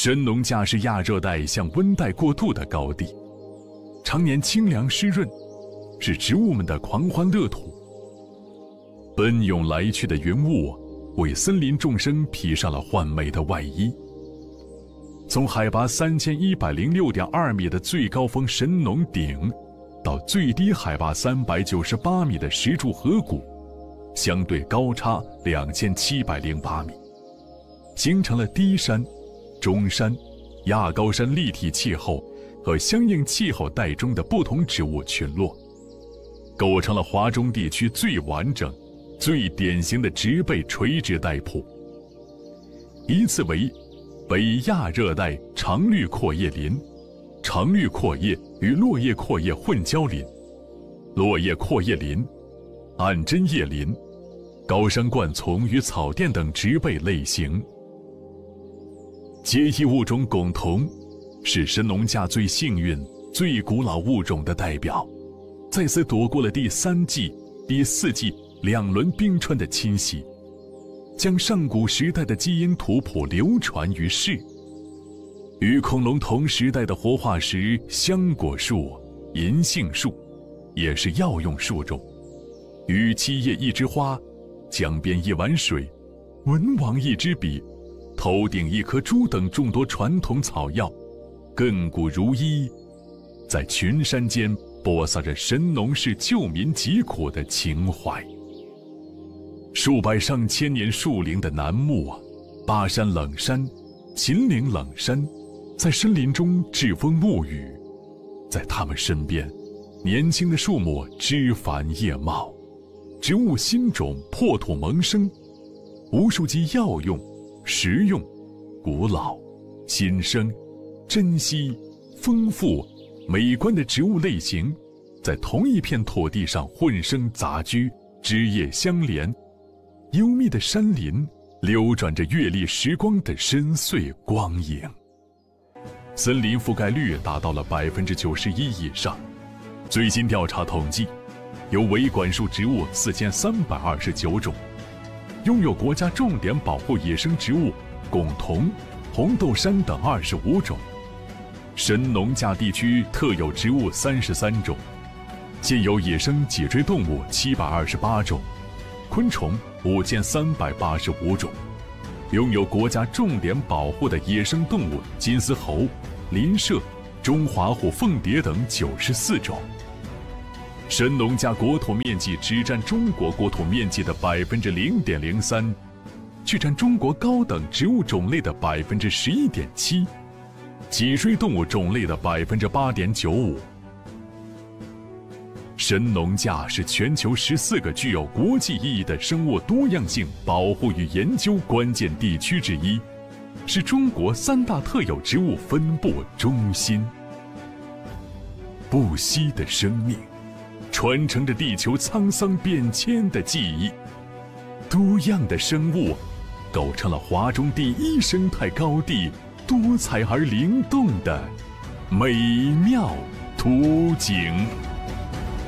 神农架是亚热带向温带过渡的高地，常年清凉湿润，是植物们的狂欢乐土。奔涌来去的云雾为森林众生披上了幻美的外衣。从海拔3106.2米的最高峰神农顶，到最低海拔398米的石柱河谷，相对高差2708米，形成了低山、中山、亚高山立体气候和相应气候带中的不同植物群落，构成了华中地区最完整、最典型的植被垂直带铺，依次为北亚热带常绿阔叶林、常绿阔叶与落叶阔叶混交林、落叶阔叶林、暗针叶林、高山灌丛与草甸等植被类型。结义物种珙桐是神农架最幸运、最古老物种的代表，再次躲过了第3纪、第4纪2轮冰川的侵袭，将上古时代的基因图谱流传于世。与恐龙同时代的活化石香果树、银杏树，也是药用树种。与七叶一枝花、江边一碗水、文王一支笔、头顶一颗珠等众多传统草药，亘古如一，在群山间播撒着神农氏救民疾苦的情怀。数百上千年树龄的楠木巴山冷杉、秦岭冷杉，在森林中栉风沐雨，在它们身边，年轻的树木枝繁叶茂，植物新种破土萌生，无数集药用、实用、古老、新生、珍稀、丰富、美观的植物类型，在同一片土地上混生杂居，枝叶相连。幽密的山林流转着阅历时光的深邃光影，森林覆盖率达到了91%以上。最新调查统计，有为管束植物4329种，拥有国家重点保护野生植物珙桐、红豆杉等25种，神农架地区特有植物33种，现有野生脊椎动物728种，昆虫5385种，拥有国家重点保护的野生动物金丝猴、林麝、中华虎凤蝶等94种。神农架国土面积只占中国国土面积的0.03%，却占中国高等植物种类的11.7%，脊椎动物种类的8.95%。神农架是全球14个具有国际意义的生物多样性保护与研究关键地区之一，是中国3大特有植物分布中心。不息的生命，传承着地球沧桑变迁的记忆。多样的生物，构成了华中第一生态高地多彩而灵动的美妙图景。